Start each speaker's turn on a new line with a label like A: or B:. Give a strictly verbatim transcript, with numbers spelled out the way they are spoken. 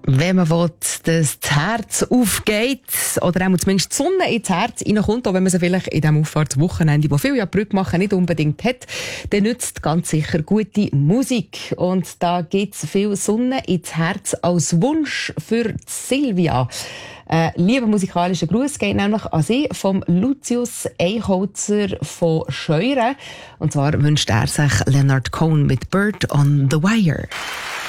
A: Wenn man will, dass das Herz aufgeht, oder auch zumindest die Sonne ins Herz reinkommt, auch wenn man sie vielleicht in diesem Auffahrtswochenende, wo viele ja Brücke machen, nicht unbedingt hat, dann nützt ganz sicher gute Musik. Und da gibt es viel Sonne ins Herz als Wunsch für Silvia. Äh, lieber musikalischer Gruß geht nämlich an Sie vom Lucius Eichholzer von Scheuren. Und zwar wünscht er sich Leonard Cohen mit Bird on the Wire.